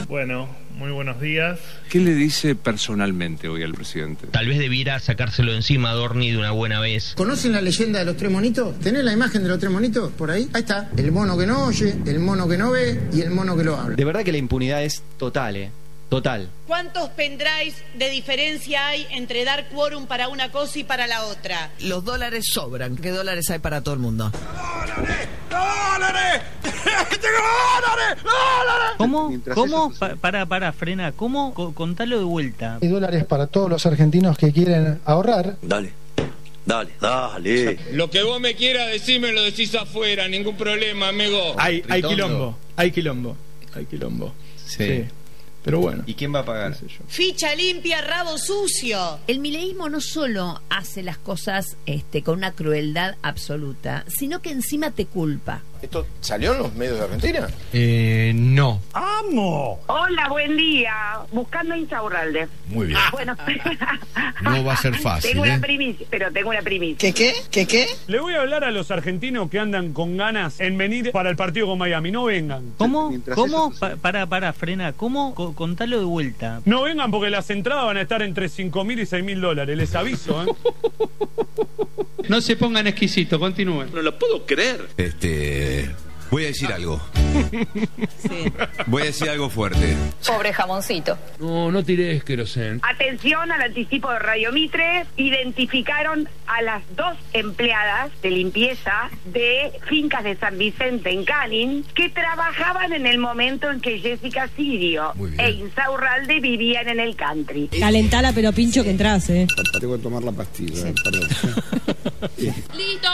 Bueno, muy buenos días. ¿Qué le dice personalmente hoy al presidente? Tal vez debiera sacárselo de encima a Dorni de una buena vez. ¿Conocen la leyenda de los tres monitos? ¿Tenés la imagen de los tres monitos por ahí? Ahí está. El mono que no oye, el mono que no ve y el mono que lo habla. De verdad que la impunidad es total, total. ¿Cuántos pendrives de diferencia hay entre dar quórum para una cosa y para la otra? Los dólares sobran. ¿Qué dólares hay para todo el mundo? ¡Dólares! ¡Dólares! ¡Dólares! ¡Dólares! ¿Cómo? ¿Cómo? Para, frena. ¿Cómo? Contalo de vuelta. Hay dólares para todos los argentinos que quieren ahorrar. Dale. Lo que vos me quieras decir, me lo decís afuera, ningún problema, amigo. Hay quilombo. Sí. Pero bueno. ¿Y quién va a pagar? Ficha limpia, rabo sucio. El mileísmo no solo hace las cosas con una crueldad absoluta, sino que encima te culpa. ¿Esto salió en los medios de Argentina? No. ¡Amo! Hola, buen día. Buscando a Insaurralde. Muy bien. Bueno, no va a ser fácil. tengo una primicia. ¿Qué? Le voy a hablar a los argentinos que andan con ganas en venir para el partido con Miami. No vengan. ¿Cómo? Para, frena. ¿Cómo? Contalo de vuelta. No vengan porque las entradas van a estar entre $5.000 y $6.000. Les aviso, No se pongan exquisitos, continúen. No lo puedo creer. Voy a decir algo. Sí. Voy a decir algo fuerte. Pobre jamoncito. No tires querosén. Atención al anticipo de Radio Mitre. Identificaron a las 2 empleadas de limpieza de Fincas de San Vicente en Canning que trabajaban en el momento en que Jessica Sirio e Insaurralde vivían en el country. Calentala, pero pincho que entras, Tengo que tomar la pastilla, perdón. Listo.